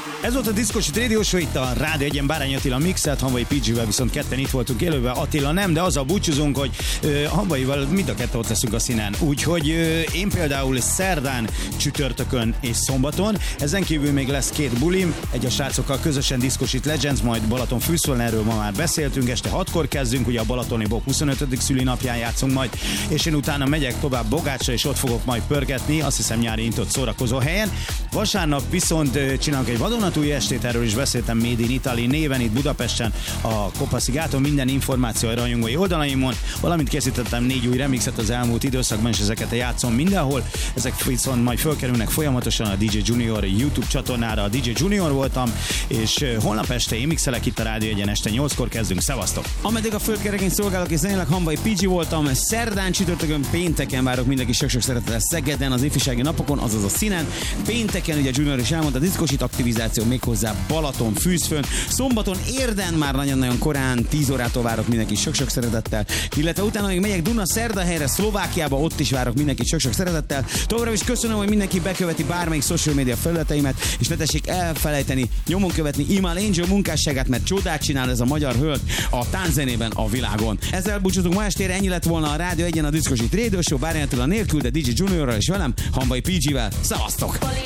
Ez volt a Diszkosit Radio Show, itt a Rádió Egyen Bárány Attila mixelt, Hamvai PG-vel viszont ketten itt voltunk élőben, Attila nem, de azzal búcsúzunk, hogy Hamvaival mind a ketten ott leszünk a színen. Úgyhogy én például szerdán, csütörtökön és szombaton, ezen kívül még lesz 2 bulim, egy a srácokkal közösen Diszkosit Legends, majd Balaton Fűszoln, erről ma már beszéltünk, este 6-kor kezdünk, ugye a balatoni Bob 25. szülinapján játszunk majd, és én utána megyek tovább Bogácsra, és ott fogok majd pörgetni, azt hiszem nyári intott szórakozó helyen. Vasárnap viszont csinálunk egy vadonatúj estét, erről is beszéltem, Made in Italy néven itt Budapesten, a Kopaszigáton, minden információ a rajongói oldalaimon, valamint készítettem 4 új remixet az elmúlt időszakban, és ezeket játszom mindenhol. Ezek viszont majd fölkerülnek folyamatosan a DJ Junior YouTube csatornára, a DJ Junior voltam, és holnap este én mixelek itt a Rádió Egyen, este 8-kor kezdünk, szevasztok! Ameddig a földkerekén szolgálok, és zenélek, Hamvai PG voltam, szerdán, csütörtökön, pénteken várok mindenki sok-sok szeretettel Szegeden, az ifjúsági napokon, azaz a színen. Pénteken ugye Junior is elmondta, Diszkosit aktivizáció méghozzá Balaton, Fűzfön. Szombaton Érden már nagyon-nagyon korán, 10 órától várok mindenki sok-sok szeretettel. Illetve utána még megyek Duna-Szerdahelyre, Szlovákiába, ott is várok mindenki sok-sok szeretettel. Továbbra is köszönöm, hogy mindenki beköveti bármelyik social media felületeimet, és ne tessék elfelejteni nyomon követni Imal Angel munkásságát, mert csodát csinál ez a magyar hölgy a tánczenében a világon. Ezzel búcsúzunk ma estére, ennyi lett volna a Rádió Egyen, a Diszkosit Radio Show, Bárány Attila nélkül, de DJ Juniorral és velem, Hamvai PG-vel. Szevasztok!